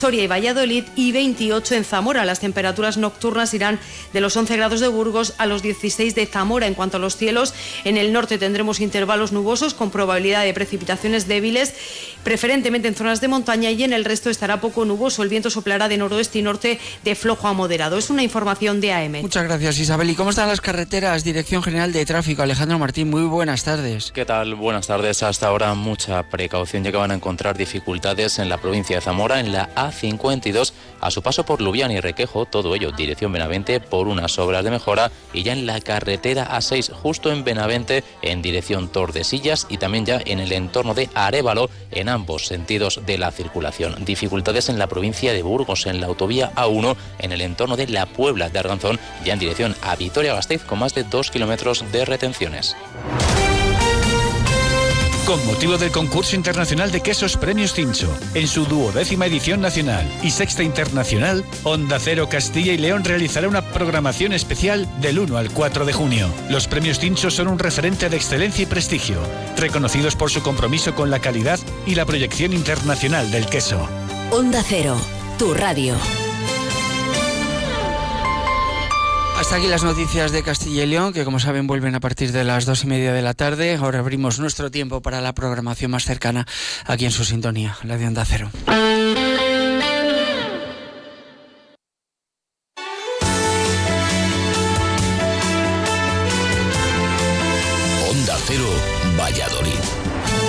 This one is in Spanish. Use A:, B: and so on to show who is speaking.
A: Soria y Valladolid y 28 en Zamora. Las temperaturas nocturnas irán de los 11 grados de Burgos a los 16 de Zamora. En cuanto a los cielos, en el norte tendremos intervalos nubosos con probabilidad de precipitaciones débiles, preferentemente en zonas de montaña, y en el resto estará poco nuboso. El viento soplará de noroeste y norte de flojo a moderado. Es una información de AM.
B: Muchas gracias, Isabel. ¿Y cómo están las carreteras? Dirección General de Tráfico, Alejandro Martín, muy buenas tardes.
C: ¿Qué tal? Buenas tardes. Hasta ahora mucha precaución, ya que van a encontrar dificultades en la provincia de Zamora, en la A52, a su paso por Lubián y Requejo, todo ello dirección Benavente por unas obras de mejora, y ya en la carretera A6, justo en Benavente, en dirección Tordesillas, y también ya en el entorno de Arévalo, en ambos sentidos de la circulación. Dificultades en la provincia de Burgos, en la autovía A1, en el entorno de La Puebla de Arganzón, ya en dirección a Vitoria-Gasteiz, con más de 2 kilómetros de retenciones.
D: Con motivo del concurso internacional de quesos Premios Cincho, en su 12ª edición nacional y 6ª internacional, Onda Cero Castilla y León realizará una programación especial del 1 al 4 de junio. Los Premios Cincho son un referente de excelencia y prestigio, reconocidos por su compromiso con la calidad y la proyección internacional del queso.
E: Onda Cero, tu radio.
B: Hasta aquí las noticias de Castilla y León, que como saben vuelven a partir de las 2:30 de la tarde. Ahora abrimos nuestro tiempo para la programación más cercana aquí en su sintonía, la de Onda Cero.